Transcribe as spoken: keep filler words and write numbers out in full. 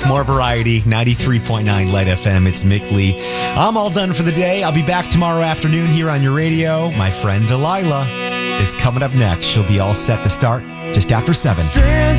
more variety. ninety-three point nine Light F M. It's Mick Lee. I'm all done for the day. I'll be back tomorrow afternoon here on your radio. My friend Delilah is coming up next. She'll be all set to start just after seven.